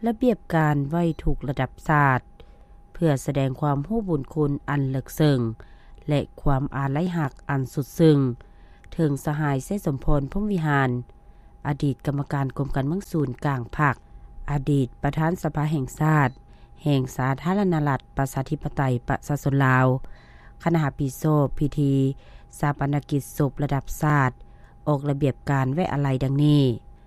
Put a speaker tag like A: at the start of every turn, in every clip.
A: ระเบียบการไว้ถูกระดับศาสตร์เพื่อแสดงความรู้บุญคุณอันลึกซึ้งและความอาลัยหักอันสุดซึ้งถึงสหายเสสมพรพรหมวิหารอดีตกรรมการกรมการเมืองศูนย์กลางภาคอดีตประธานสภาแห่งชาติแห่งสาธารณรัฐประชาธิปไตยประชาชนลาวคณะปิโสพิธีชาปนกิจศพระดับชาติออกระเบียบการไว้อาลัยดังนี้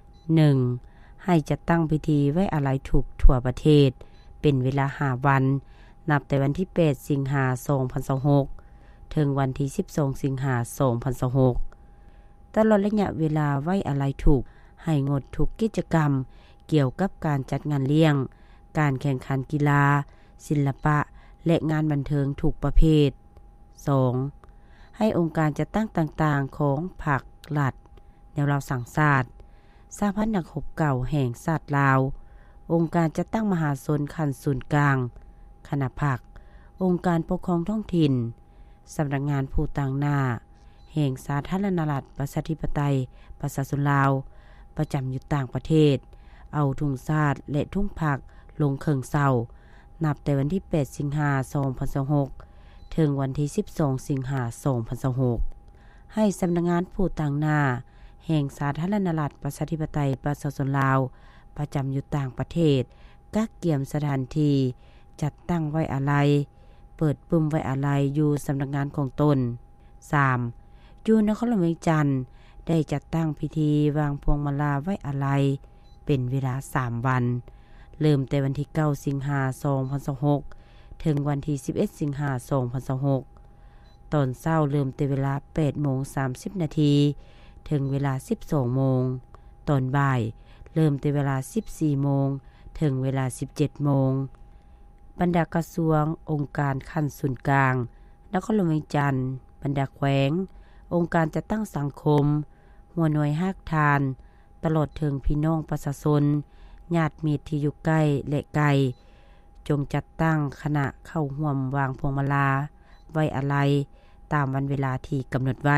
A: 1. ให้จัดตั้งพิธีไว้อาลัยถูกทั่วประเทศเป็นเวลา5วันนับแต่วันที่8สิงหาคม2026ถึงวันที่12สิงหาคม2026ตลอดระยะเวลาไว้อาลัยถูกให้งดทุกกิจกรรมเกี่ยวกับการจัดงานเลี้ยงการแข่งขันกีฬาศิลปะและงานบันเทิงทุกประเภท 2. ให้องค์การจัดตั้งต่างๆของภาครัฐแนวเราสั่งศาสตร์สหพันธ์นักรบเก่าแห่งชาติลาวองค์การจัดตั้งมหาชนขั้นศูนย์กลางคณะภาคองค์การปกครองท้องถิ่นสำนักงานผู้ต่างหน้าแห่งสาธารณรัฐประชาธิปไตยประชาชนลาวประจำอยู่ต่างประเทศเอาธงชาติและธงพรรคลงเครื่องเศร้านับแต่วันที่8สิงหาคม2026ถึงวันที่12สิงหาคม2026ให้สำนักงานผู้ต่างหน้าแห่งสาธารณรัฐประชาธิปไตยประชาชนลาวประจำอยู่ต่างประเทศกักเกี่ยมสถานที่จัดตั้งไว้อาลัยเปิดปุ่มไว้อาลัยอยู่สำนักงานของตน 3. อยู่นครหลวงเวียงจันทน์ได้จัดตั้งพิธีวางพวงมาลาไว้อาลัยเป็นเวลา3วันเริ่มแต่วันที่9สิงหาคม2026ถึงวันที่11สิงหาคม2026ตอนเช้าเริ่มแต่เวลา 8:30 น.ถึงเวลา 12 โมงตอนบ่ายเริ่มแต่เวลา 14 โมงถึงเวลา 17 โมงบรรดากระทรวงองค์การขั้นศูนย์กลางนครหลวงเวียงจันทน์บรรดาแขวงองค์การจัดตั้งสังคมหัวหน่วยฮักทานตลอดถึงพี่น้องประชาชนญาติมิตรที่อยู่ใกล้และไกลจงจัดตั้งคณะเข้าร่วมวางพวงมาลาไว้อาลัยตามวันเวลาที่กำหนดไว้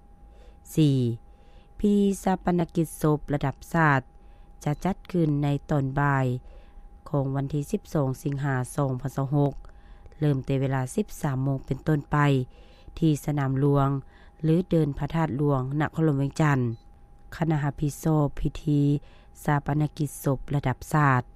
A: 4. พิธีชาปนกิจศพระดับชาติจะจัดขึ้นในตอนบ่ายของวันที่12สิงหาคม2026เริ่มแต่เวลา 13 โมงเป็นต้นไปที่สนามหลวงหรือเดินพระธาตุหลวงนครหลวงเวียงจันทน์คณะภิโสพิธีชาปนกิจศพระดับชาติ